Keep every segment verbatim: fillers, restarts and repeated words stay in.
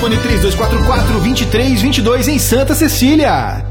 Telefone três dois quatro quatro, dois três dois dois em Santa Cecília.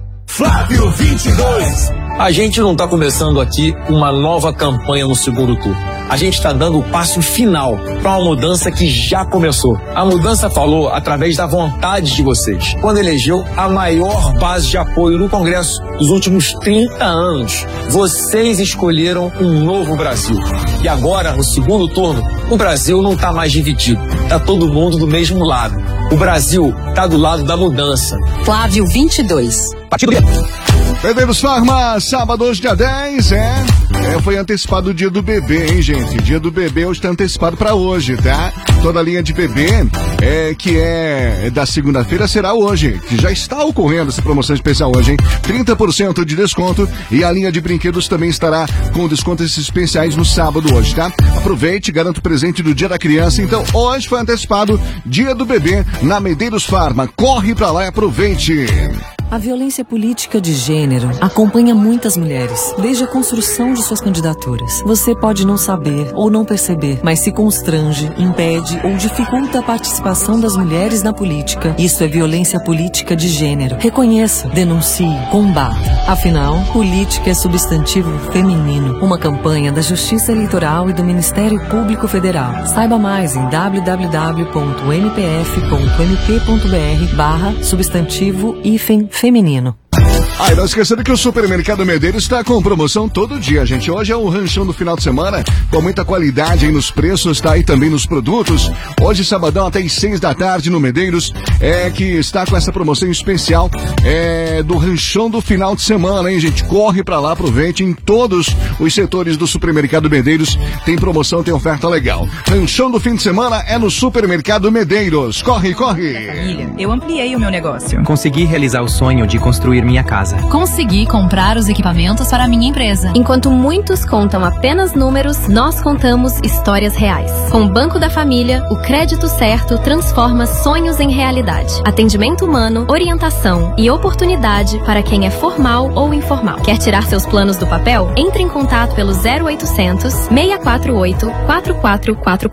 Flávio vinte e dois. A gente não está começando aqui uma nova campanha no segundo turno. A gente está dando o passo final para uma mudança que já começou. A mudança falou através da vontade de vocês, quando elegeu a maior base de apoio no Congresso dos últimos trinta anos. Vocês escolheram um novo Brasil. E agora, no segundo turno, o Brasil não está mais dividido. Está todo mundo do mesmo lado. O Brasil está do lado da mudança. Flávio vinte e dois. Partido B. Medeiros Farma, sábado hoje, dia dez, é? é? Foi antecipado o dia do bebê, hein, gente? Dia do bebê hoje tá antecipado pra hoje, tá? Toda a linha de bebê é, que é da segunda-feira será hoje, que já está ocorrendo essa promoção especial hoje, hein? trinta por cento de desconto e a linha de brinquedos também estará com descontos especiais no sábado hoje, tá? Aproveite, garanta o presente do Dia da Criança. Então, hoje foi antecipado Dia do Bebê na Medeiros Farma. Corre pra lá e aproveite! A violência política de gênero acompanha muitas mulheres, desde a construção de suas candidaturas. Você pode não saber ou não perceber, mas se constrange, impede ou dificulta a participação das mulheres na política. Isso é violência política de gênero. Reconheça, denuncie, combata. Afinal, política é substantivo feminino. Uma campanha da Justiça Eleitoral e do Ministério Público Federal. Saiba mais em w w w ponto m p f ponto m p ponto b r barra substantivo hífen feminino. Ah, e não esquecendo que o Supermercado Medeiros está com promoção todo dia, gente. Hoje é o ranchão do final de semana, com muita qualidade aí nos preços, tá? E também nos produtos. Hoje, sabadão, até às seis da tarde no Medeiros, é que está com essa promoção especial é, do ranchão do final de semana, hein, gente? Corre pra lá, aproveite. Em todos os setores do Supermercado Medeiros tem promoção, tem oferta legal. Ranchão do fim de semana é no Supermercado Medeiros. Corre, corre! Família, eu ampliei o meu negócio. Consegui realizar o sonho de construir minha casa. Consegui comprar os equipamentos para a minha empresa. Enquanto muitos contam apenas números, nós contamos histórias reais. Com o Banco da Família, o crédito certo transforma sonhos em realidade. Atendimento humano, orientação e oportunidade para quem é formal ou informal. Quer tirar seus planos do papel? Entre em contato pelo zero oitocentos, seis quatro oito, quatro quatro quatro quatro.